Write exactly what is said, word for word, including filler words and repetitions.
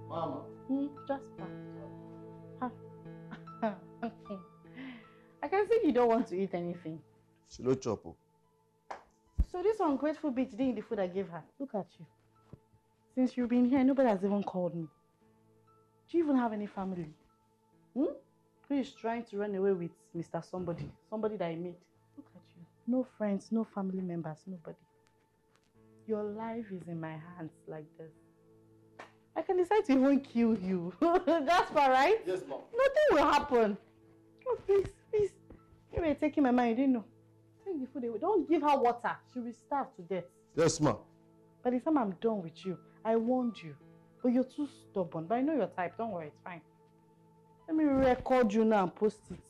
Mama. Hmm, Jasper. I can see you don't want to eat anything. She no chop. So this ungrateful bitch didn't eat the food I gave her. Look at you. Since you've been here, nobody has even called me. Do you even have any family? Hmm? Who is trying to run away with Mister Somebody? Somebody that I made. Look at you. No friends, no family members, nobody. Your life is in my hands like this. I can decide to even kill you. That's all right? Yes, ma'am. Nothing will happen. Oh, please, please. You were taking my mind, you didn't know. Take the food away. Don't give her water. She will starve to death. Yes, ma'am. By the time I'm done with you, I warned you. But you're too stubborn. But I know your type. Don't worry, it's fine. Let me record you now and post it.